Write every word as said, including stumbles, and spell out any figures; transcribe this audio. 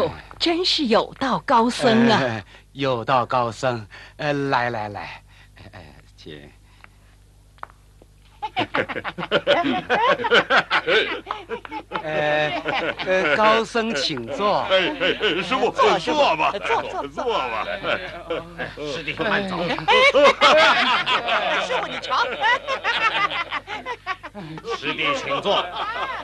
哦，真是有道高僧啊！ 呃、有道高僧，呃，来来来，呃，请。呃呃，高僧请坐。 哎哎哎，师傅， 坐坐吧， 坐坐坐吧。 师弟慢走。 师傅，你瞧， 师弟请坐。